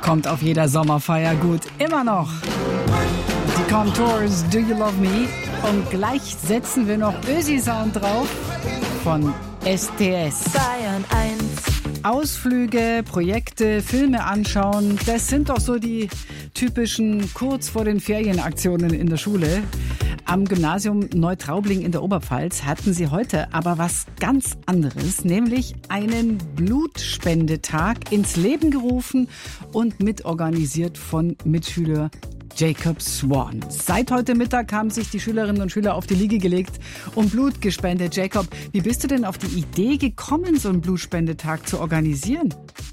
Kommt auf jeder Sommerfeier gut. Immer noch. Die Contours, Do You Love Me? Und gleich setzen wir noch Ösi-Sound drauf von STS. Bayern 1. Ausflüge, Projekte, Filme anschauen, das sind doch so die typischen kurz vor den Ferienaktionen in der Schule. Am Gymnasium Neutraubling in der Oberpfalz hatten sie heute aber was ganz anderes, nämlich einen Blutspendetag ins Leben gerufen und mitorganisiert von Mitschüler Jacob Swan. Seit heute Mittag haben sich die Schülerinnen und Schüler auf die Liege gelegt und Blut gespendet. Jacob, wie bist du denn auf die Idee gekommen, so einen Blutspendetag zu organisieren?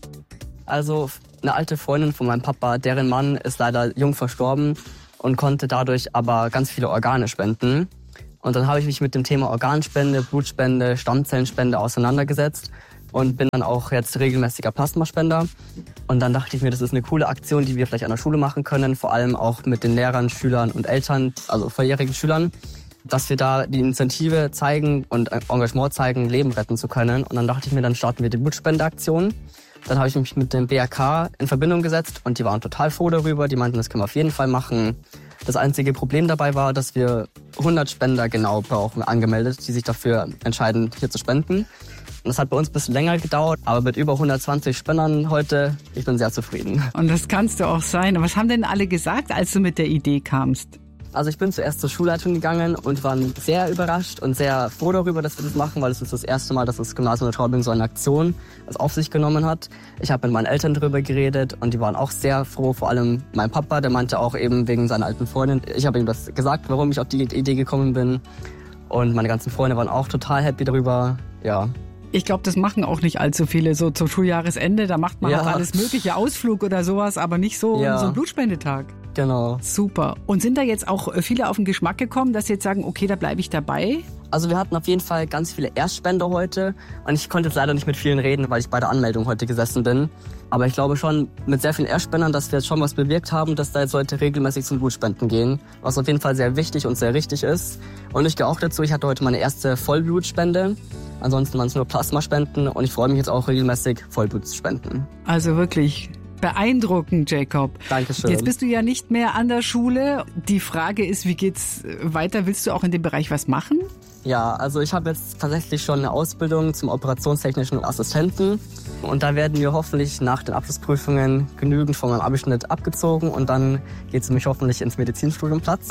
Also eine alte Freundin von meinem Papa, deren Mann ist leider jung verstorben und konnte dadurch aber ganz viele Organe spenden. Und dann habe ich mich mit dem Thema Organspende, Blutspende, Stammzellenspende auseinandergesetzt und bin dann auch jetzt regelmäßiger Plasmaspender. Und dann dachte ich mir, das ist eine coole Aktion, die wir vielleicht an der Schule machen können, vor allem auch mit den Lehrern, Schülern und Eltern, also volljährigen Schülern, dass wir da die Initiative zeigen und Engagement zeigen, Leben retten zu können. Und dann dachte ich mir, dann starten wir die Blutspendeaktion. Dann habe ich mich mit dem BRK in Verbindung gesetzt und die waren total froh darüber. Die meinten, das können wir auf jeden Fall machen. Das einzige Problem dabei war, dass wir 100 Spender genau brauchen, angemeldet, die sich dafür entscheiden, hier zu spenden. Und das hat bei uns ein bisschen länger gedauert, aber mit über 120 Spendern heute, ich bin sehr zufrieden. Und das kannst du auch sein. Was haben denn alle gesagt, als du mit der Idee kamst? Also ich bin zuerst zur Schulleitung gegangen und war sehr überrascht und sehr froh darüber, dass wir das machen, weil es ist das erste Mal, dass das Gymnasium Neutraubling so eine Aktion auf sich genommen hat. Ich habe mit meinen Eltern darüber geredet und die waren auch sehr froh, vor allem mein Papa, der meinte auch eben wegen seiner alten Freundin. Ich habe ihm das gesagt, warum ich auf die Idee gekommen bin und meine ganzen Freunde waren auch total happy darüber, ja. Ich glaube, das machen auch nicht allzu viele so zum Schuljahresende. Da macht man auch alles mögliche, Ausflug oder sowas, aber nicht so so einen Blutspendetag. Genau. Super. Und sind da jetzt auch viele auf den Geschmack gekommen, dass sie jetzt sagen, okay, da bleibe ich dabei? Also wir hatten auf jeden Fall ganz viele Erstspender heute und ich konnte jetzt leider nicht mit vielen reden, weil ich bei der Anmeldung heute gesessen bin. Aber ich glaube schon mit sehr vielen Erstspendern, dass wir jetzt schon was bewirkt haben, dass da jetzt Leute regelmäßig zum Blutspenden gehen, was auf jeden Fall sehr wichtig und sehr richtig ist. Und ich gehe auch dazu, ich hatte heute meine erste Vollblutspende. Ansonsten waren es nur Plasmaspenden und ich freue mich jetzt auch regelmäßig Vollblut zu spenden. Also wirklich beeindruckend, Jacob. Dankeschön. Jetzt bist du ja nicht mehr an der Schule. Die Frage ist, wie geht's weiter? Willst du auch in dem Bereich was machen? Ja, also ich habe jetzt tatsächlich schon eine Ausbildung zum operationstechnischen Assistenten. Und da werden wir hoffentlich nach den Abschlussprüfungen genügend von meinem Abischnitt abgezogen. Und dann geht es für mich hoffentlich ins Medizinstudium Platz.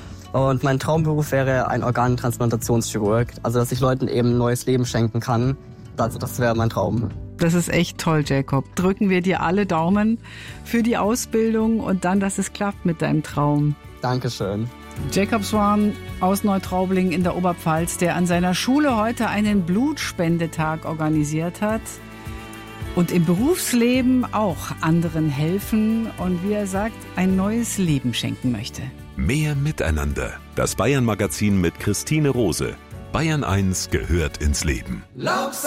Und mein Traumberuf wäre ein Organtransplantationschirurg. Also dass ich Leuten eben ein neues Leben schenken kann. Also das wäre mein Traum. Das ist echt toll, Jacob. Drücken wir dir alle Daumen für die Ausbildung und dann, dass es klappt mit deinem Traum. Dankeschön. Jacob Swan aus Neutraubling in der Oberpfalz, der an seiner Schule heute einen Blutspendetag organisiert hat und im Berufsleben auch anderen helfen und, wie er sagt, ein neues Leben schenken möchte. Mehr Miteinander. Das Bayern-Magazin mit Christine Rose. Bayern 1 gehört ins Leben.